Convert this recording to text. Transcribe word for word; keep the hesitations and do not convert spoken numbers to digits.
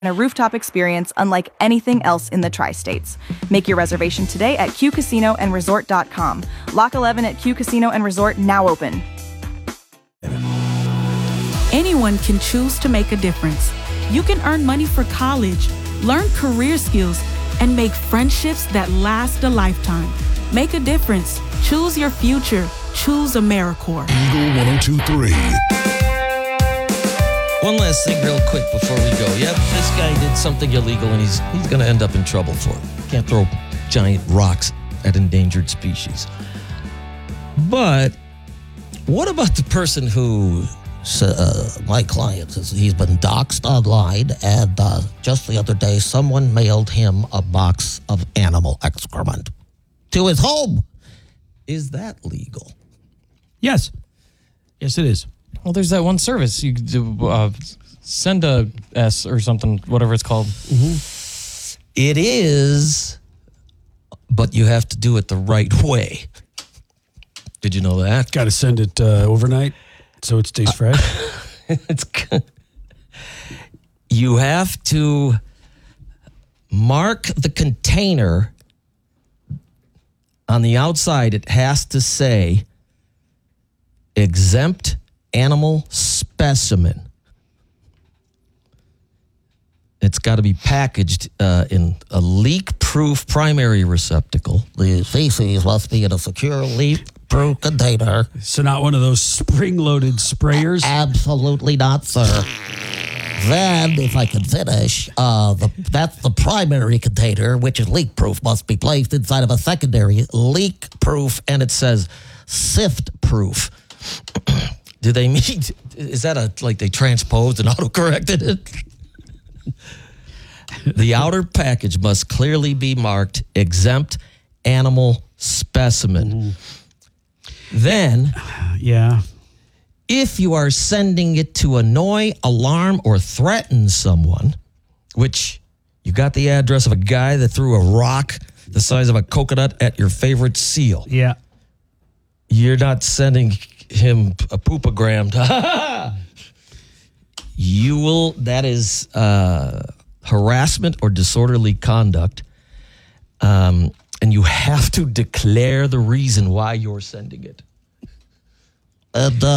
a rooftop experience unlike anything else in the tri-states. Make your reservation today at q casino and resort dot com. Lock eleven at Q Casino and Resort, now open. Anyone can choose to make a difference. You can earn money for college, learn career skills, and make friendships that last a lifetime. Make a difference. Choose your future. Choose AmeriCorps. Eagle one oh two point three. One last thing real quick before we go. Yep, this guy did something illegal and he's he's going to end up in trouble for it. Can't throw giant rocks at endangered species. But what about the person who, uh, my client, says he's been doxxed online and uh, just the other day someone mailed him a box of animal excrement to his home? Is that legal? Yes. Yes, it is. Well, there's that one service. You could do, uh, send a S or something, whatever it's called. Mm-hmm. It is, but you have to do it the right way. Did you know that? Got to send it uh, overnight so it stays fresh. Uh, it's you have to mark the container on the outside. It has to say exempt animal specimen. It's got to be packaged uh, in a leak-proof primary receptacle. The feces must be in a secure leak-proof container. So not one of those spring-loaded sprayers? Absolutely not, sir. Then, if I can finish, uh, the, that's the primary container, which is leak-proof, must be placed inside of a secondary leak-proof, and it says sift-proof. Do they mean, is that a, like they transposed and autocorrected it? The outer package must clearly be marked exempt animal specimen. Mm. Then, yeah. If you are sending it to annoy, alarm, or threaten someone, which you got the address of a guy that threw a rock the size of a coconut at your favorite seal. Yeah. You're not sending him a poopagram. You will, that is uh, harassment or disorderly conduct. Um, and you have to declare the reason why you're sending it. And, uh,